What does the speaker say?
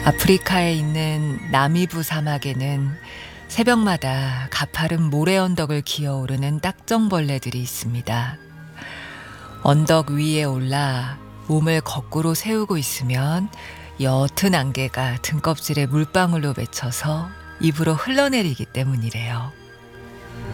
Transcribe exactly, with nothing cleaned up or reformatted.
아프리카에 있는 나미부 사막에는 새벽마다 가파른 모래 언덕을 기어오르는 딱정벌레들이 있습니다. 언덕 위에 올라 몸을 거꾸로 세우고 있으면 옅은 안개가 등껍질에 물방울로 맺혀서 입으로 흘러내리기 때문이래요.